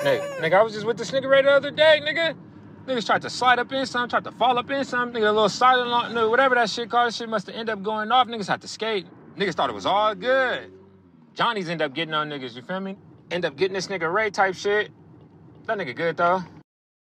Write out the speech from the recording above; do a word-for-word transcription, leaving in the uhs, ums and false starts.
Nigga, nigga, I was just with this nigga right the other day, nigga. Niggas tried to slide up in something, tried to fall up in something, nigga, a little silent, no, whatever that shit called, shit must have ended up going off. Niggas had to skate. Niggas thought it was all good. Johnny's end up getting on niggas, you feel me? End up getting this nigga Ray type shit. That nigga good, though.